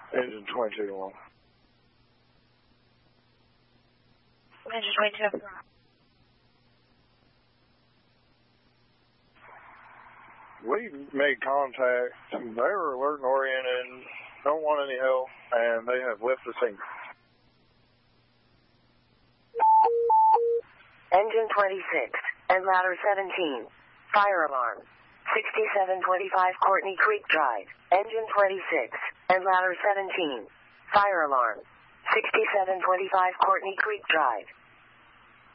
Engine 22 1. Engine 22. We made contact. They were alert and oriented, don't want any help, and they have left the scene. Engine 26 and ladder 17. Fire alarm. 6725 Courtney Creek Drive. Engine 26 and ladder 17. Fire alarm. 6725 Courtney Creek Drive.